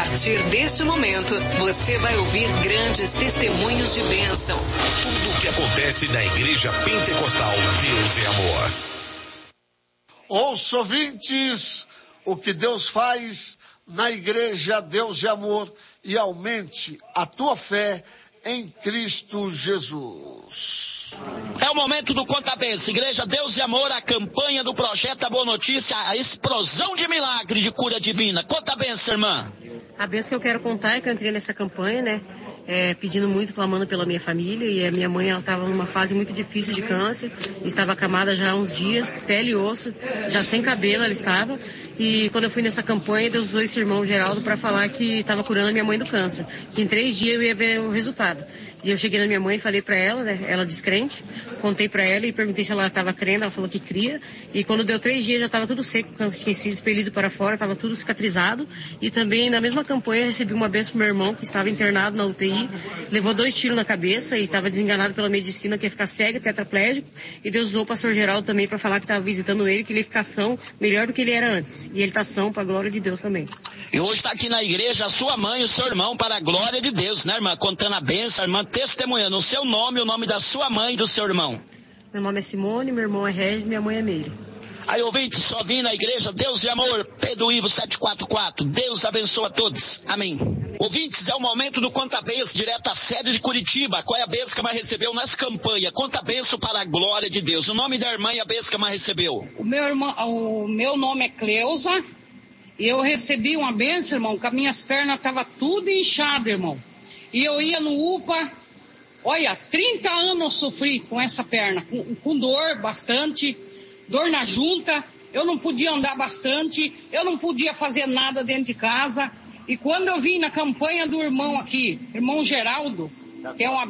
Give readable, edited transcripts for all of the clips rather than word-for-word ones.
partir deste momento, você vai ouvir grandes testemunhos de bênção. Tudo o que acontece na Igreja Pentecostal Deus é Amor. Ouça, ouvintes, o que Deus faz na Igreja Deus é Amor e aumente a tua fé em Cristo Jesus. É o momento do Conta Benção. Igreja Deus e Amor, a campanha do projeto A Boa Notícia, a explosão de milagre de cura divina. Conta a benção, irmã. A benção que eu quero contar é que eu entrei nessa campanha, né? Pedindo muito, clamando pela minha família, e a minha mãe, ela estava numa fase muito difícil de câncer, estava acamada já há uns dias, pele e osso, já sem cabelo ela estava, e quando eu fui nessa campanha, Deus usou esse irmão Geraldo para falar que estava curando a minha mãe do câncer, que em 3 dias eu ia ver o resultado. E eu cheguei na minha mãe e falei para ela, né, ela descrente, contei para ela e perguntei se ela estava crendo, ela falou que cria, e quando deu 3 dias já estava tudo seco, o câncer tinha sido expelido para fora, estava tudo cicatrizado, e também na mesma campanha eu recebi uma benção do meu irmão, que estava internado na UTI, levou 2 tiros na cabeça e estava desenganado pela medicina que ia ficar cego, tetraplégico, e Deus usou o pastor Geraldo também para falar que estava visitando ele, que ele ia ficar são, melhor do que ele era antes, e ele está são para a glória de Deus também. E hoje está aqui na igreja a sua mãe e o seu irmão para a glória de Deus, né, irmã? Contando a bênção, a irmã testemunhando o seu nome, o nome da sua mãe e do seu irmão. Meu nome é Simone, meu irmão é Regis, minha mãe é Meire. Aí, ouvintes, só vim na igreja Deus e Amor, Pedro Ivo 744. Deus abençoa a todos. Amém. Ouvintes, é o momento do Conta Benção, direto à sede de Curitiba. Qual é a benção que a irmã recebeu nessa campanha? Conta Benção para a glória de Deus. O nome da irmã e a benção que a irmã recebeu. O meu nome é Cleusa. E eu recebi uma benção, irmão, que as minhas pernas estavam tudo inchadas, irmão. E eu ia no UPA, olha, 30 anos eu sofri com essa perna, com dor bastante, dor na junta, eu não podia andar bastante, eu não podia fazer nada dentro de casa. E quando eu vim na campanha do irmão aqui, irmão Geraldo, que é uma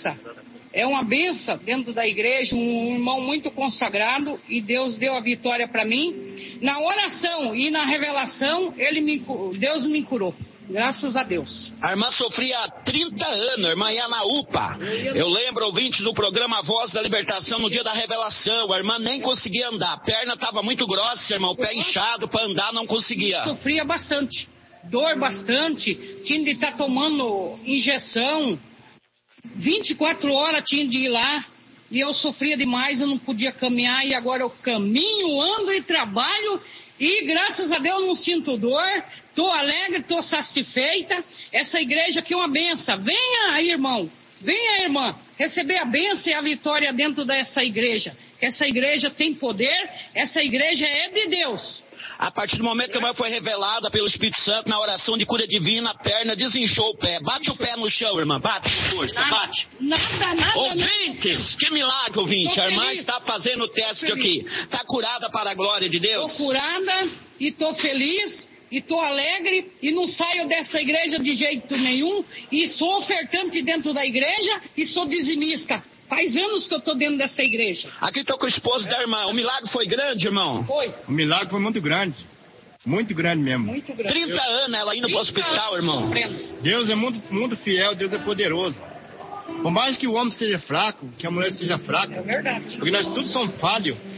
benção dentro da igreja, um irmão muito consagrado, e Deus deu a vitória para mim. Na oração e na revelação, Deus me curou. Graças a Deus. A irmã sofria há 30 anos, a irmã ia na UPA. Eu lembro, ouvintes do programa Voz da Libertação, no dia da revelação, a irmã nem conseguia andar, a perna estava muito grossa, irmão, o pé inchado, para andar não conseguia. Sofria bastante, dor bastante, tinha de estar tomando injeção, 24 horas tinha de ir lá, e eu sofria demais, eu não podia caminhar, e agora eu caminho, ando e trabalho, e graças a Deus não sinto dor. Estou alegre, estou satisfeita. Essa igreja aqui é uma benção. Venha aí, irmão. Venha, irmã. Receber a benção e a vitória dentro dessa igreja. Essa igreja tem poder. Essa igreja é de Deus. A partir do momento que a irmã foi revelada pelo Espírito Santo na oração de cura divina, a perna desinchou o pé. Bate o pé no chão, irmã. Bate com força, bate. Nada. Ouvintes, que milagre, ouvinte. A irmã está fazendo o teste aqui. Está curada para a glória de Deus? Estou curada e estou feliz. E estou alegre e não saio dessa igreja de jeito nenhum, e sou ofertante dentro da igreja e sou dizimista. Faz anos que eu estou dentro dessa igreja. Aqui estou com o esposo da irmã. O milagre foi grande, irmão? Foi. O milagre foi muito grande. Muito grande mesmo. Muito grande. 30 anos ela indo para o hospital, irmão. Deus é muito fiel, Deus é poderoso. Por mais que o homem seja fraco, que a mulher seja fraca, é verdade. porque nós todos somos falhos,